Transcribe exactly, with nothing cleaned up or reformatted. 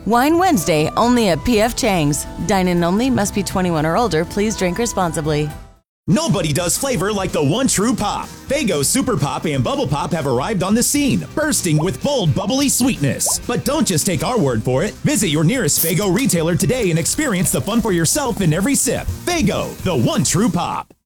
Wine Wednesday, only at P F Chang's. Dine-in only, must be twenty-one or older. Please drink responsibly. Nobody does flavor like the one true pop. Faygo Super Pop and Bubble Pop have arrived on the scene, bursting with bold, bubbly sweetness. But don't just take our word for it. Visit your nearest Faygo retailer today and experience the fun for yourself in every sip. Faygo, the one true pop.